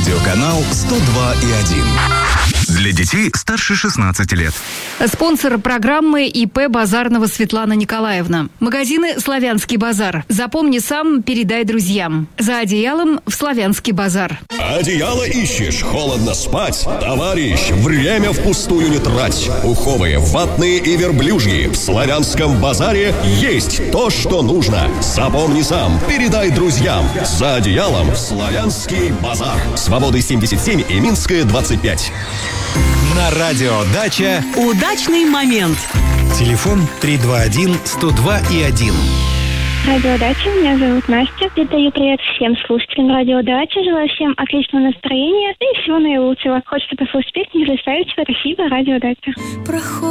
Радиоканал 102,1. Для детей старше 16 лет. Спонсор программы ИП Базарного Светлана Николаевна. Магазины «Славянский базар». Запомни сам, передай друзьям. За одеялом в Славянский базар. Одеяло ищешь, холодно спать? Товарищ, время впустую не трать. Пуховые, ватные и верблюжьи. В Славянском базаре есть то, что нужно. Запомни сам, передай друзьям. За одеялом в Славянский базар. Свободы 77 и Минская 25. На радио «Дача» удачный момент. Телефон 321-102,1. Радио Дача, меня зовут Настя. Передаю привет всем слушателям Радио Дача. Желаю всем отличного настроения и всего наилучшего. Хочется послушать песню Лисаевича. Спасибо, Радио Дача.